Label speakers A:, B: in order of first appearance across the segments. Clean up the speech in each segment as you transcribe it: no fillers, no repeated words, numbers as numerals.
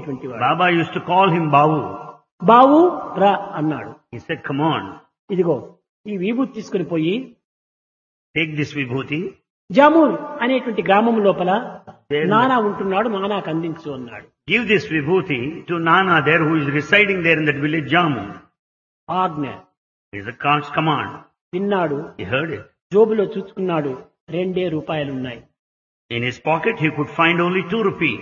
A: పిలిచేటువంటి వాడు.
B: Baba used to call him Babu.
A: బావు రా అన్నాడు.
B: He said, come on,
A: ఇదిగో ఈ విభూతి తీసుకుని పోయి
B: take this vibhuti.
A: జామూన్ అనేటువంటి గ్రామం లోపల నానా ఉంటున్నాడు, నానాకు అందించు అన్నాడు.
B: Give this vibhuti to Nana there who is residing there in that village Jammu.
A: ఆజ్ఞ.
B: It is a God's command.
A: విన్నాడు,
B: He heard it.
A: జోబులో చూసుకున్నాడు, 2 రూపాయలున్నాయి.
B: In his pocket he could find only 2 rupees.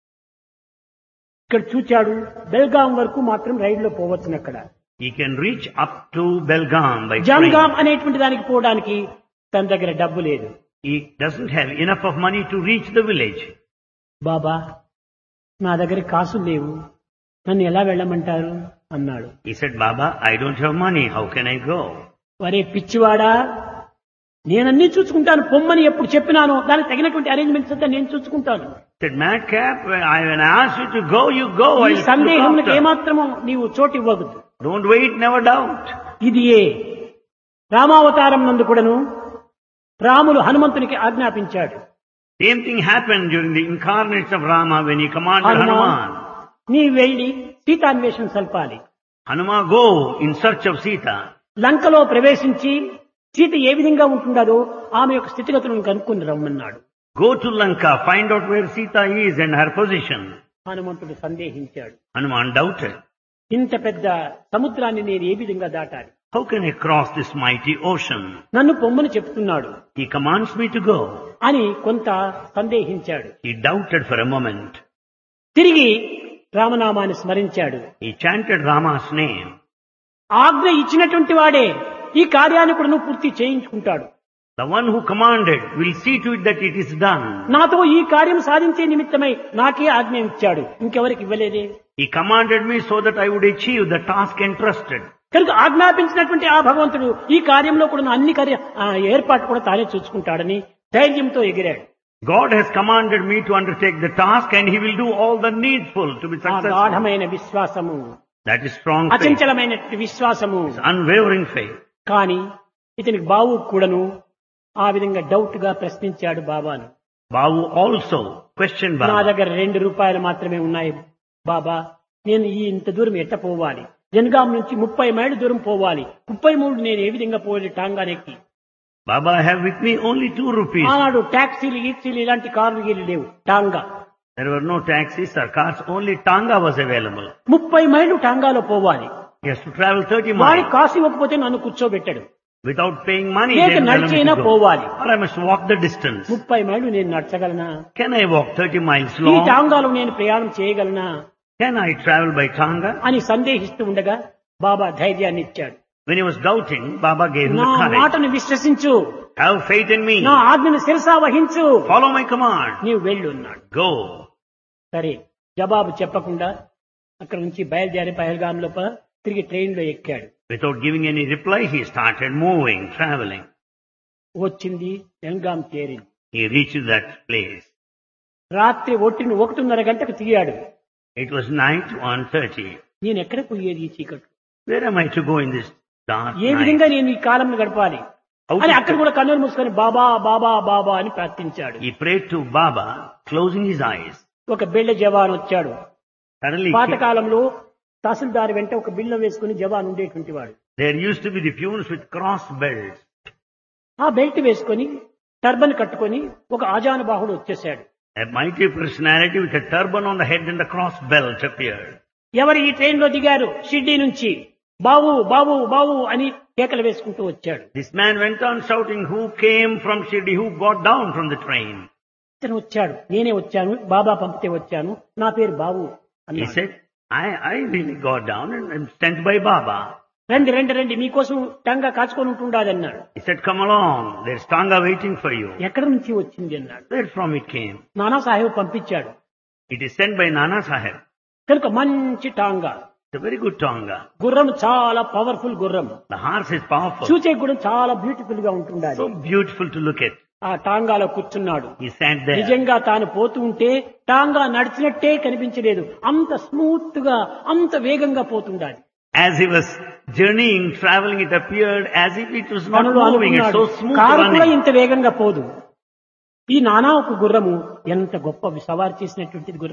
A: ఇక్కడ చూచాడు, బెల్గాం వరకు మాత్రం రైల్లో పోవచ్చును. అక్కడ
B: He can reach up to Belgaum by
A: Jangaon
B: train.
A: అనేటువంటి దానికి పోవడానికి తన దగ్గర డబ్బు లేదు.
B: He doesn't have enough of money to reach the village.
A: బాబా నా దగ్గర కాసులు లేవు, నన్ను ఎలా వెళ్ళమంటారు అన్నాడు.
B: He said, Baba, I don't have money. How can I go?
A: వరే పిచ్చివాడా, నేనన్నీ చూసుకుంటాను, పొమ్మని ఎప్పుడు చెప్పినానో దానికి తగినటువంటి అరేంజ్మెంట్స్ అంతా నేను చూసుకుంటాను.
B: He said, madcap, when I asked you to go, you go.
A: ఈ
B: I'll
A: సందేహంకి
B: look after.
A: ఏమాత్రమో నీవు చోటు ఇవ్వకూడదు.
B: Don't wait, never doubt.
A: ఇది రామావతారం నందు కూడాను రాములు హనుమంతునికి ఆజ్ఞాపించాడు.
B: Same thing happened during the incarnates of Rama when he commanded Hanuman.
A: నీ వెళ్లి సీతాన్వేషణ సల్పాలి.
B: Hanuman, go in search of Sita.
A: లంకలో ప్రవేశించి సీత ఏ విధంగా ఉంటుందో ఆమె యొక్క స్థితిగతులను కనుక్కొని రమ్మన్నాడు.
B: Go to Lanka, find out where Sita is and her position.
A: హనుమంతుడు సందేహించాడు.
B: Hanuman doubted.
A: ఇంత పెద్ద సముద్రాన్ని నేను ఏ విధంగా దాటాలి?
B: How can I cross this mighty ocean?
A: నన్ను పొమ్మని చెప్తున్నాడు
B: He commands me to go.
A: అని కొంత సందేహించాడు.
B: He doubted for a moment.
A: తిరిగి రామనామాన్ని స్మరించాడు.
B: He chanted Rama's name.
A: ఆజ్ఞ ఇచ్చినటువంటి వాడే ఈ కార్యాన్ని కూడా నువ్వు పూర్తి చేయించుకుంటాడు.
B: The one who commanded will see to it that it is done.
A: నాతో ఈ కార్యం సాధించే నిమిత్తమై నాకే ఆజ్ఞ ఇచ్చాడు, ఇంకెవరికి ఇవ్వలేదే.
B: He commanded me so that I would achieve the task entrusted.
A: కనుక ఆజ్ఞాపించినటువంటి ఆ భగవంతుడు ఈ కార్యంలో కూడా అన్ని ఏర్పాటు కూడా తానే చూసుకుంటాడని ధైర్యంతో ఎగిరాడు.
B: God has commanded me to undertake the task and he will do all the needful to be
A: ఆ
B: successful.
A: గాఢమైన విశ్వాసము,
B: That is strong faith.
A: అచంచలమైనటువంటి విశ్వాసము.
B: Unwavering faith.
A: కానీ ఇతనికి బావు కూడాను ఆ విధంగా డౌట్ గా ప్రశ్నించాడు బాబాను.
B: Babu also questioned
A: నా
B: Baba.
A: దగ్గర 2 రూపాయలు మాత్రమే ఉన్నాయి బాబా, నేను ఇంత దూరం ఎట్ట పోవాలి? జనగాం నుంచి 30 మైళ్ళు దూరం పోవాలి, 33 నేను ఏ విధంగా పోవాలి టాంగానెక్కి?
B: Baba, I have with me only 2 rupees.
A: ఆనాడు టాక్సీలు గీక్సీలు ఇలాంటి కార్లు గీలు లేవు. Tonga
B: There were no taxis or cars, only Tanga was available.
A: 30 మైళ్ళు టాంగాలో పోవాలి.
B: He has to travel 30
A: వాడి
B: miles
A: కాసు ఇవ్వకపోతే నన్ను కూర్చోబెట్టాడు.
B: without paying money.
A: లేక
B: Then tell him
A: నడిచైనా
B: to go.
A: పోవాలి.
B: Or I must walk the distance.
A: 30 మైళ్ళు నేను నడచగలనా?
B: Can I walk 30 miles
A: ఈ
B: long?
A: టాంగాలో నేను ప్రయాణం చేయగలనా
B: Can I travel by Tanga?
A: అని సందేహిస్తూ ఉండగా బాబా ధైర్యాన్ని ఇచ్చాడు.
B: When he was doubting, Baba gave him
A: నా
B: the courage.
A: మాటను విశ్వసించు,
B: Have faith in me.
A: నా ఆజ్ఞను శిరసా వహించు,
B: Follow my command.
A: నీవు వెళ్ళు అన్నాడు.
B: Go.
A: సరే జవాబు చెప్పకుండా అక్కడ నుంచి బయలుదేరి పహల్గాం లోపల తిరిగి ట్రైన్ లో ఎక్కాడు.
B: Without giving any reply, he started moving, traveling.
A: వచ్చింది బెల్గాం చేరింది.
B: He reached that place.
A: రాత్రి 1:30 గంటకు తీయాడు.
B: It was night 1:30.
A: నేను ఎక్కడ పోయేది ఈ చీకట్లు?
B: Where am I to go in this dark
A: A
B: night?
A: విధంగా నేను ఈ కాలంలో గడపాలి అని అక్కడ కూడా కన్నులు మూసుకొని బాబా బాబా బాబా అని ప్రార్థించాడు.
B: He prayed to Baba, closing his eyes.
A: ఒక బిళ్ళ జవాన్ వచ్చాడు.
B: Suddenly,
A: పాతకాలంలో తహసీల్దార్ వెంట ఒక బిళ్ళ వేసుకుని జవాన్ ఉండేటువంటి వాడు.
B: there used to be the peons with cross belts.
A: ఆ బెల్ట్ వేసుకొని టర్బన్ కట్టుకొని ఒక ఆజానుబాహుడు వచ్చేసాడు.
B: A mighty personality with a turban on the head and a cross belt appeared.
A: ఎవరు ఈ ట్రైన్ లో దిగారు? షిర్డీ నుంచి బావు బావు బావు అని కేకలు వేసుకుంటూ వచ్చాడు.
B: This man went on shouting, who came from Shirdi, who got down from the train?
A: ఇతను వచ్చాడు, నేనే వచ్చాను, బాబా పంపితే వచ్చాను, నా పేరు బావు
B: He
A: అన్నాడు.
B: said, I really got down and I'm sent by Baba.
A: రండి రండి రండి, మీకోసం టంగా కాచుకొని ఉంటుండాలి అన్నాడు.
B: He said, come along, there's Tanga waiting for you.
A: ఎక్కడి నుంచి వచ్చింది అన్నాడు.
B: Where from it came?
A: Nana Saheb పంపించాడు.
B: It is sent by Nana Sahib.
A: కనుక మంచి tonga,
B: It's a very good Tanga.
A: గుర్రం చాలా పవర్ఫుల్ గుర్రం,
B: The horse is powerful,
A: చూచే కూడా చాలా బ్యూటిఫుల్ గా ఉంటుండాలి.
B: so beautiful to look at.
A: ఆ టాంగాలో కూర్చున్నాడు.
B: He sat there.
A: నిజంగా తాను పోతూ ఉంటే టాంగా నడిచినట్టే కనిపించలేదు, అంత స్మూత్ గా అంత వేగంగా పోతుండాలి.
B: As he was journeying, traveling, it appeared as if it was not
A: తనలో
B: moving. It's
A: అనుకున్నాడు,
B: so smooth
A: కారు కూడా
B: running.
A: ఇంత వేగంగా పోదు. ఈ నానా ఒక గుర్రము ఎంత గొప్ప సవారి చేసినటువంటిది గుర్రం.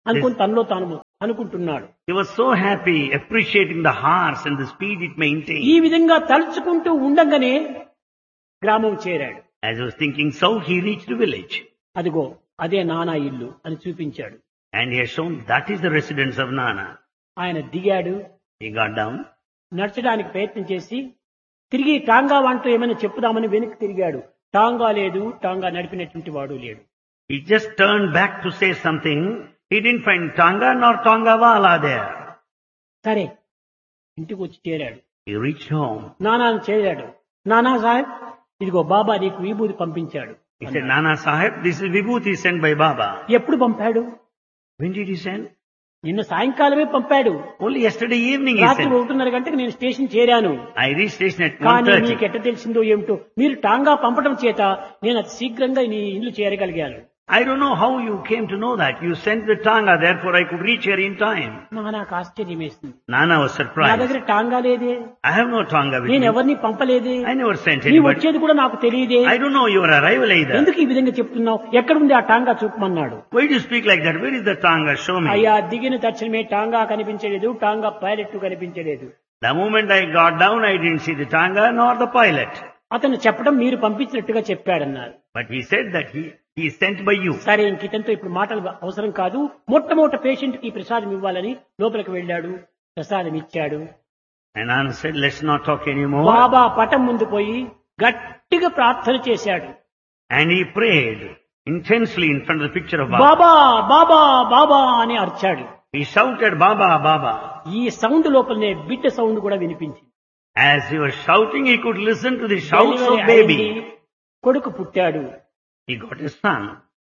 A: అనుకుని తనలో తాను అనుకుంటున్నాడు.
B: He was so happy, appreciating the horse and the speed it maintained.
A: ఈ విధంగా తలుచుకుంటూ ఉండగానే గ్రామం చేరాడు.
B: As he was thinking so, he reached the village.
A: అదిగో అదే నానా ఇల్లు అని చూపించాడు.
B: And he has shown that is the residence of Nana.
A: ఆయన దిగాడు.
B: He got down.
A: నడచడానికి ప్రయత్నం చేసి తిరిగి టాంగా వంటూ ఏమైనా చెప్పుదామని వెనక్కి తిరిగాడు. టాంగా లేదు, టాంగా నడిపినటువంటి వాడు లేడు.
B: He just turned back to say something. He didn't find Tanga nor Tanga Wala there.
A: సరే ఇంటికి వచ్చి చేరాడు.
B: He reached home.
A: నానాను చేరాడు. నానా సాహెబ్ ఇదిగో బాబా నీకు విభూతి పంపించాడు.
B: He said, Nana Sahib, this is Vibhuti sent by Baba.
A: ఎప్పుడు పంపాడు?
B: When did he send?
A: నిన్న సాయంకాలమే పంపాడు.
B: Only yesterday evening he
A: రాత్రి
B: sent.
A: 1:30 గంటకి నేను స్టేషన్ చేరాను.
B: I reached station at
A: కానీ
B: 1:30.
A: మీకు ఎట్ట తెలిసిందో ఏమిటో మీరు టాంగా పంపడం చేత నేను అతి శీఘ్రంగా నీ ఇల్లు చేరగలిగాను.
B: I don't know how you came to know that. You sent the Tanga, therefore I could reach here in time.
A: నాకు ఆశ్చర్యం వేసింది.
B: Nana was
A: నా
B: surprised.
A: దగ్గర టాంగా లేదే,
B: I have no Tanga with
A: నేను
B: me.
A: ఎవరిని పంపలేదే,
B: I never sent
A: నీ
B: anybody.
A: వచ్చేది కూడా నాకు తెలియదే,
B: I don't know your arrival either.
A: ఎందుకు ఈ విధంగా చెప్తున్నావు, ఎక్కడుంది ఆ tonga చూపమన్నాడు.
B: Why do you speak like that? Where is the Tanga? Show me.
A: అయ్యా దిగిన తక్షణమే టాంగా కనిపించలేదు, టాంగా పైలట్ కనిపించలేదు.
B: The moment I got down, I didn't see the Tanga nor the pilot.
A: అతను చెప్పడం మీరు పంపించినట్టుగా చెప్పాడన్నారు.
B: But he said that he is sent by you.
A: సరే ఇంకితంతో ఇప్పుడు మాటలు అవసరం కాదు, మొట్టమొదటి పేషెంట్ కి ప్రసాదం ఇవ్వాలని లోపలికి వెళ్ళాడు. ప్రసాదం ఇచ్చాడు.
B: And Nana said, let's not talk anymore.
A: బాబా పటం ముందు పోయి గట్టిగా ప్రార్థన చేశాడు.
B: And he prayed intensely in front of the picture of Baba.
A: బాబా బాబా బాబా అని అరిచాడు.
B: He shouted, Baba, Baba.
A: ఈ సౌండ్ లోపలనే బిడ్డ సౌండ్ కూడా వినిపించింది.
B: As he was shouting, he could listen to the shouts of
A: delivery అయింది.
B: baby.
A: కొడుకు పుట్టాడు.
B: He got his son.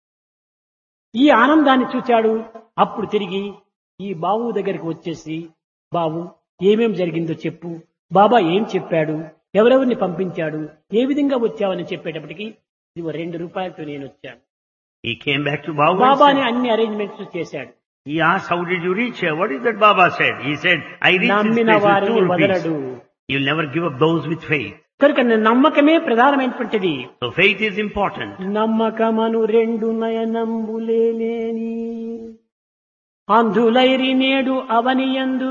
A: ఈ ఆనందాన్ని చూచాడు. అప్పుడు తిరిగి ఈ బాబు దగ్గరికి వచ్చేసి, బాబు ఏమేం జరిగిందో చెప్పు, బాబా ఏం చెప్పాడు, ఎవరెవరిని పంపించాడు, ఏ విధంగా వచ్చావని చెప్పేటప్పటికి ఇది 2 రూపాయలతో నేను వచ్చాను.
B: He came back to Baba.
A: బాబాని అన్ని అరేంజ్మెంట్స్ చేశాడు.
B: He asked, how did you reach here? What is that Baba said? He said, I reached this
A: నమ్మిన
B: place with
A: వారిని
B: 2 rupees.
A: వదలడు.
B: You'll never give up those with faith.
A: కనుక నమ్మకమే ప్రధానమైనటువంటిది.
B: So faith is important.
A: నమ్మకమను 2 నయనంబులేని అంధులైరి నేడు అవనియందు.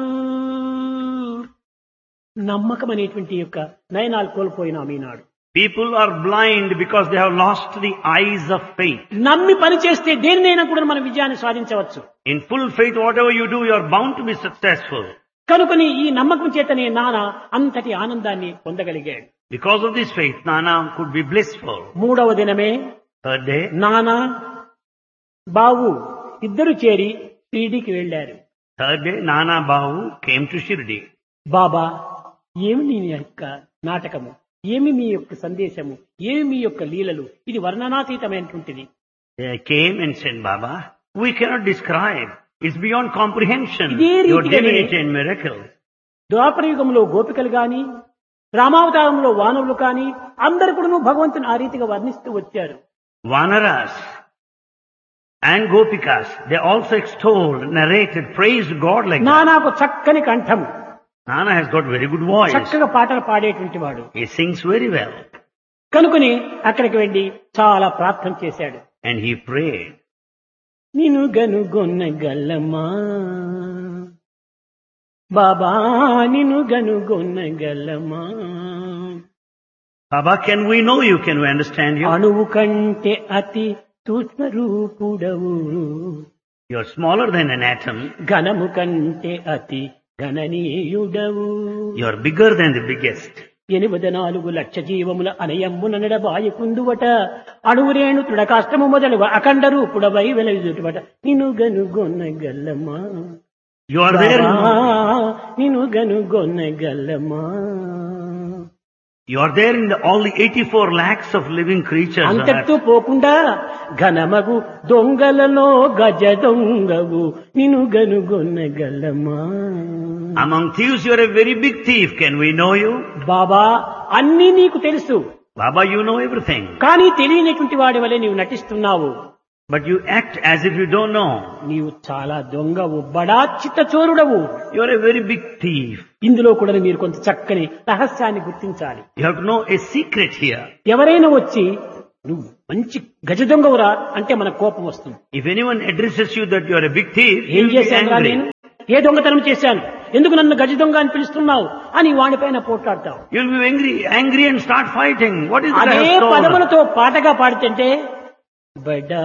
A: నమ్మకం అనేటువంటి యొక్క నయనాలు కోల్పోయినాం ఈనాడు.
B: People are blind because they have lost the eyes of faith.
A: నమ్మి పని చేస్తే దేనినైనా కూడా మనం విజయాన్ని సాధించవచ్చు.
B: In full faith, whatever you do, you are bound to be successful.
A: కనుకని ఈ నమ్మకం చేతనే నానా అంతటి ఆనందాన్ని పొందగలిగాడు.
B: Because of this faith, Nana could be blissful.
A: 3వ దినమే
B: 3rd day,
A: నానా బావు ఇద్దరు చేరి షిరిడీకి వెళ్లారు.
B: 3rd day, Nana Bahu came to Shirdi.
A: బాబా ఏమి నీ యొక్క నాటకము, ఏమి మీ యొక్క సందేశము, ఏమి మీ యొక్క లీలలు, ఇది వర్ణనాతీతమైనటువంటిది.
B: They came and said, Baba, we cannot describe. It's beyond comprehension.
A: ఇదే
B: Your
A: రీతిగానే
B: divinity and miracles.
A: ద్వాపర యుగంలో గోపికలు గాని, రామావతారంలో వానవులు కాని అందరు కూడా భగవంతుని ఆ రీతిగా వర్ణిస్తూ వచ్చారు.
B: Vanaras and Gopikas, they also extolled, narrated, praised God like that.
A: నానాకు చక్కని కంఠం,
B: Nana has got very good voice.
A: చక్కగా పాటలు పాడేటువంటి వాడు.
B: He sings very well.
A: కనుకొని అక్కడికి వెళ్లి చాలా ప్రార్థన చేశాడు.
B: And he prayed.
A: నిను గనుగొన్న గల్లమా బాబా, నిను గనుగొన్న గల్లమా.
B: Baba, can we know you? Can we understand you?
A: అణువు కంటే అతి సూక్ష్మ రూపుడవు,
B: You are smaller than an atom.
A: ఘనము కంటే అతి గణనీయుడవు.
B: You are bigger than the biggest.
A: 84 లక్ష జీవముల అనయమ్మున నడబాయి కుందువట, అణువురేణు తృడకాష్టము మొదలు అఖండ రూపుడవై వెలయుదుటవట. నిను గనుగొన్న గల్లమా
B: You are there.
A: నిను గనుగొన్న గల్లమా.
B: You are there in all the 84 lakhs of living creatures. on
A: అంతటితో
B: earth.
A: పోకుండా ఘనమగు దొంగలలో గజ దొంగవు, నిను గనుగొన్న గల్లమా.
B: Among thieves, you are a very big thief. Can we know you?
A: బాబా అన్నీ నీకు తెలుసు,
B: Baba, you know everything.
A: కానీ తెలియనటువంటి వాడి వలె నీవు నటిస్తున్నావు.
B: But you act as if you don't know.
A: నీవు చాలా దొంగవు, బడా చిత్తచోరుడవు.
B: You are a very big thief.
A: ఇందులో కూడా మీరు కొంత చక్కని రహస్యాన్ని గుర్తించాలి.
B: You have to know a secret here.
A: ఎవరైనా వచ్చి నువ్వు మంచి గజ దొంగవురా అంటే మన కోపం వస్తుంది.
B: If anyone addresses you that you are a big thief, you
A: ఏం
B: will be
A: చేశాను రా నేను,
B: angry.
A: ఏ దొంగతనం చేశాను, ఎందుకు నన్ను గజ దొంగ అని పిలుస్తున్నావు అని వాడిపైన పోట్లాడతావు.
B: You will be angry and start fighting. What is that I
A: అదే
B: have stolen?
A: పదములతో పాటగా పాడుతుంటే బడా